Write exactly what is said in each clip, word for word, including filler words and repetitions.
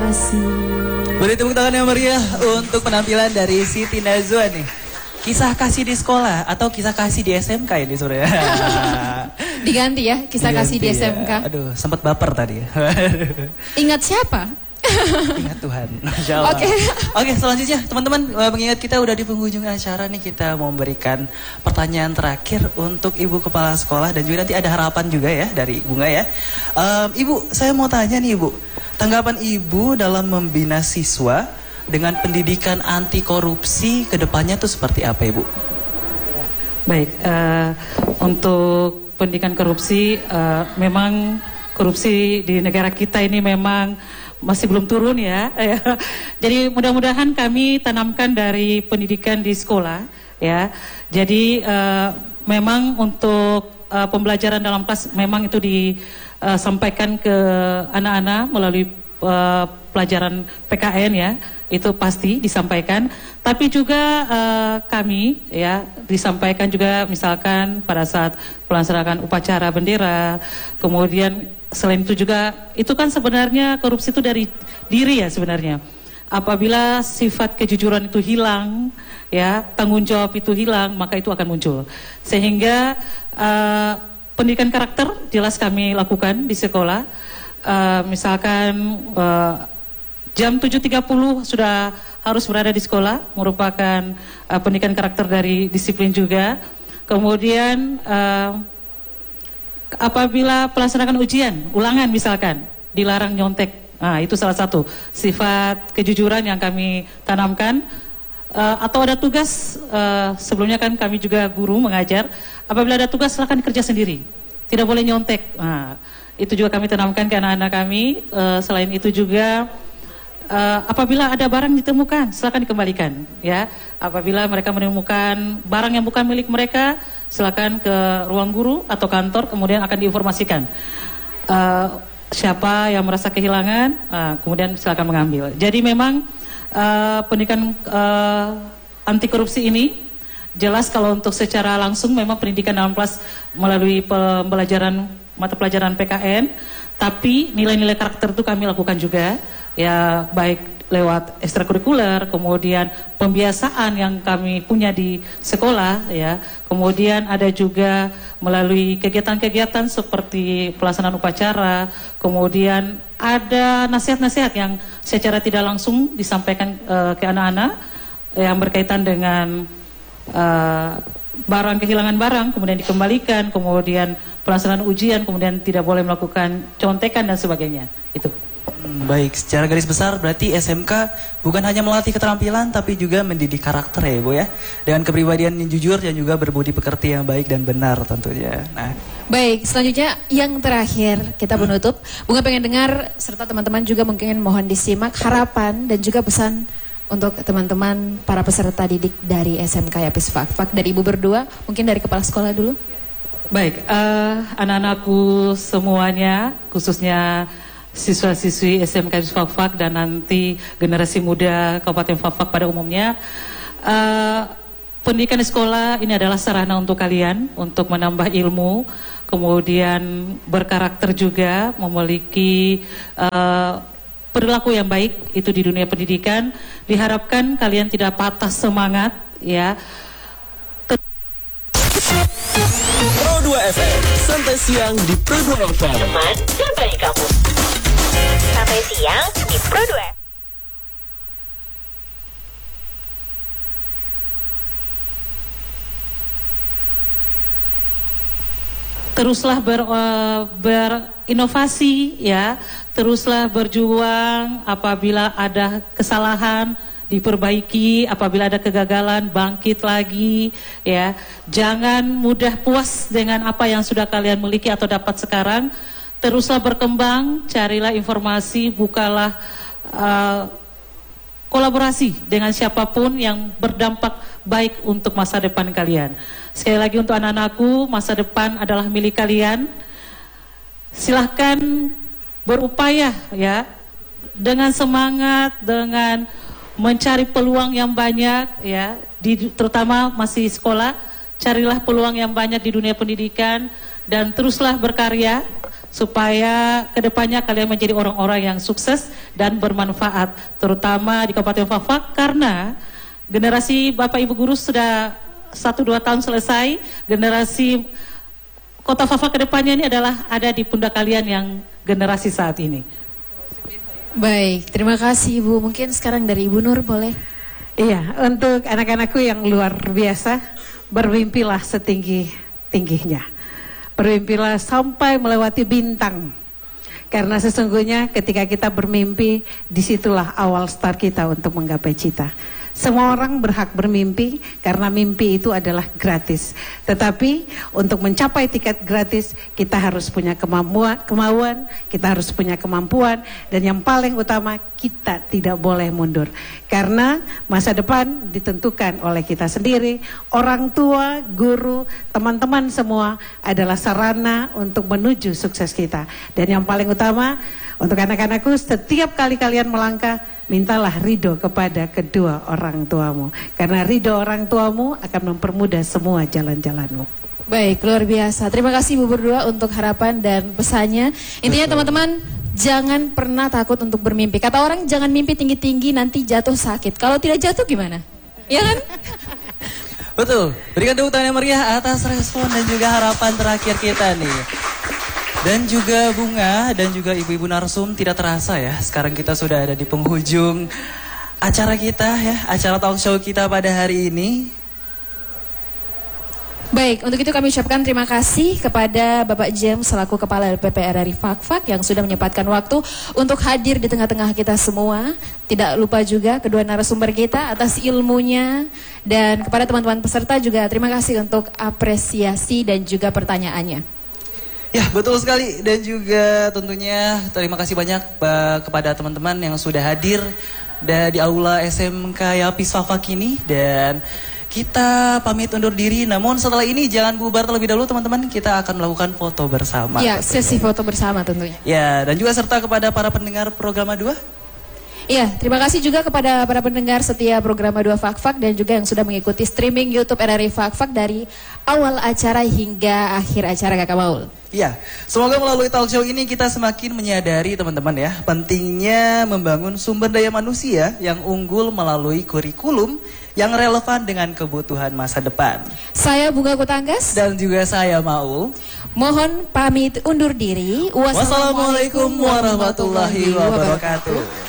kasih. Beri tepuk tangan yang meriah untuk penampilan dari Siti Najwa nih. Kisah kasih di sekolah atau kisah kasih di S M K ini sebenarnya. Diganti ya, kisah Diganti kasih di S M K. Ya. Aduh, sempat baper tadi. Ingat siapa? Ingat Tuhan. Masya Allah. Oke, okay. okay, selanjutnya teman-teman, mengingat kita udah di penghujung acara nih, kita mau memberikan pertanyaan terakhir untuk Ibu Kepala Sekolah dan juga nanti ada harapan juga ya dari Bunga ya. Um, Ibu, saya mau tanya nih Ibu, tanggapan Ibu dalam membina siswa dengan pendidikan anti korupsi kedepannya itu seperti apa Ibu? Baik, uh, untuk pendidikan korupsi, uh, memang korupsi di negara kita ini memang masih belum turun ya. Jadi mudah-mudahan kami tanamkan dari pendidikan di sekolah ya. Jadi uh, memang untuk uh, pembelajaran dalam kelas memang itu disampaikan ke anak-anak melalui uh, pelajaran P K N ya. Itu pasti disampaikan, tapi juga uh, kami ya disampaikan juga misalkan pada saat pelaksanaan upacara bendera, kemudian selain itu juga itu kan sebenarnya korupsi itu dari diri ya sebenarnya. Apabila sifat kejujuran itu hilang, ya tanggung jawab itu hilang, maka itu akan muncul. Sehingga uh, pendidikan karakter jelas kami lakukan di sekolah, uh, misalkan. Uh, Jam tujuh tiga puluh sudah harus berada di sekolah, merupakan uh, pendidikan karakter dari disiplin juga. Kemudian uh, apabila pelaksanaan ujian, ulangan misalkan, dilarang nyontek. Nah, itu salah satu sifat kejujuran yang kami tanamkan. Uh, atau ada tugas, uh, sebelumnya kan kami juga guru mengajar, apabila ada tugas silakan kerja sendiri, tidak boleh nyontek. Nah, itu juga kami tanamkan ke anak-anak kami. Uh, selain itu juga Uh, apabila ada barang ditemukan, silakan dikembalikan. Ya, apabila mereka menemukan barang yang bukan milik mereka, silakan ke ruang guru atau kantor, kemudian akan diinformasikan uh, siapa yang merasa kehilangan, uh, kemudian silakan mengambil. Jadi memang uh, pendidikan uh, anti korupsi ini jelas kalau untuk secara langsung memang pendidikan dalam kelas melalui pembelajaran mata pelajaran P K N, tapi nilai-nilai karakter itu kami lakukan juga. Ya baik lewat ekstrakurikuler, kemudian pembiasaan yang kami punya di sekolah ya, kemudian ada juga melalui kegiatan-kegiatan seperti pelaksanaan upacara, kemudian ada nasihat-nasihat yang secara tidak langsung disampaikan uh, ke anak-anak yang berkaitan dengan uh, barang kehilangan barang kemudian dikembalikan, kemudian pelaksanaan ujian, kemudian tidak boleh melakukan contekan dan sebagainya. Itu. Baik, secara garis besar berarti S M K bukan hanya melatih keterampilan tapi juga mendidik karakter ya Ibu ya. Dengan kepribadian yang jujur dan juga berbudi pekerti yang baik dan benar tentunya. Nah, baik, selanjutnya yang terakhir kita menutup. Bunga pengen dengar serta teman-teman juga mungkin mohon disimak harapan dan juga pesan untuk teman-teman para peserta didik dari S M K Yapis Fakfak. Dari Ibu berdua, mungkin dari kepala sekolah dulu. Baik, uh, anak-anakku semuanya, khususnya siswa-siswi S M K Yapis Fakfak dan nanti generasi muda Kabupaten Fakfak pada umumnya, uh, pendidikan di sekolah ini adalah sarana untuk kalian untuk menambah ilmu, kemudian berkarakter juga, memiliki uh, perilaku yang baik itu di dunia pendidikan. Diharapkan kalian tidak patah semangat ya. Pro dua F M, santai siang di Pro dua F M. Teman terbaik kamu. Sampai siang di Pro dua. Teruslah ber, uh, berinovasi ya, teruslah berjuang. Apabila ada kesalahan diperbaiki, apabila ada kegagalan bangkit lagi ya. Jangan mudah puas dengan apa yang sudah kalian miliki atau dapat sekarang. Teruslah berkembang, carilah informasi, bukalah uh, kolaborasi dengan siapapun yang berdampak baik untuk masa depan kalian. Sekali lagi untuk anak-anakku, masa depan adalah milik kalian. Silahkan berupaya ya, dengan semangat, dengan mencari peluang yang banyak ya, di, terutama masih sekolah, carilah peluang yang banyak di dunia pendidikan dan teruslah berkarya. supaya kedepannya kalian menjadi orang-orang yang sukses dan bermanfaat, terutama di Kabupaten Fafak, karena generasi Bapak Ibu guru sudah satu dua tahun selesai. Generasi Kota Fafak kedepannya ini adalah ada di pundak kalian yang generasi saat ini. Baik, terima kasih Ibu. Mungkin sekarang dari Ibu Nur boleh? Iya, untuk anak-anakku yang luar biasa, bermimpilah setinggi-tingginya. Bermimpilah sampai melewati bintang. Karena sesungguhnya ketika kita bermimpi, disitulah awal start kita untuk menggapai cita. Semua orang berhak bermimpi karena mimpi itu adalah gratis. Tetapi untuk mencapai tiket gratis, kita harus punya kemampuan, kemauan, kita harus punya kemampuan, dan yang paling utama, kita tidak boleh mundur. Karena masa depan ditentukan oleh kita sendiri, orang tua, guru, teman-teman semua adalah sarana untuk menuju sukses kita. Dan yang paling utama, untuk anak-anakku, setiap kali kalian melangkah, mintalah ridho kepada kedua orang tuamu. Karena ridho orang tuamu akan mempermudah semua jalan-jalanmu. Baik, luar biasa. Terima kasih Ibu berdua untuk harapan dan pesannya. Intinya teman-teman, jangan pernah takut untuk bermimpi. Kata orang, jangan mimpi tinggi-tinggi, nanti jatuh sakit. Kalau tidak jatuh gimana? Iya kan? Betul. Berikan tepuk tangan yang meriah atas respon dan juga harapan terakhir kita nih. Dan juga Bunga dan juga ibu-ibu narsum, tidak terasa ya, sekarang kita sudah ada di penghujung acara kita ya, acara talk show kita pada hari ini. Baik, untuk itu kami ucapkan terima kasih kepada Bapak James selaku Kepala L P P R R I Fak-Fak yang sudah menyempatkan waktu untuk hadir di tengah-tengah kita semua. Tidak lupa juga kedua narasumber kita atas ilmunya, dan kepada teman-teman peserta juga terima kasih untuk apresiasi dan juga pertanyaannya. Ya, betul sekali, dan juga tentunya terima kasih banyak uh, kepada teman-teman yang sudah hadir da, di aula S M K Yapis Fafak ini, dan kita pamit undur diri. Namun setelah ini jangan bubar terlebih dahulu teman-teman, kita akan melakukan foto bersama. Ya, sesi foto bersama tentunya. Ya, dan juga serta kepada para pendengar program dua. Iya, terima kasih juga kepada para pendengar setia program dua Fak-Fak dan juga yang sudah mengikuti streaming YouTube R R I Fak-Fak dari awal acara hingga akhir acara Kakak Maul. Iya, semoga melalui talk show ini kita semakin menyadari teman-teman ya, pentingnya membangun sumber daya manusia yang unggul melalui kurikulum yang relevan dengan kebutuhan masa depan. Saya Bunga Kutanggas dan juga saya Maul. Mohon pamit undur diri. Wassalamualaikum warahmatullahi wabarakatuh.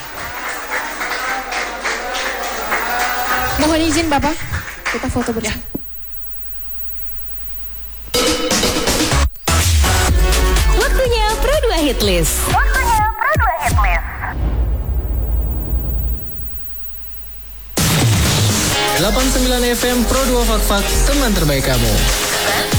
Mohon izin Bapak, kita foto bersama. Ya. Waktunya Pro dua Hitlist. Waktunya Pro dua Hitlist. delapan puluh sembilan F M Pro dua Fak-Fak, teman terbaik kamu.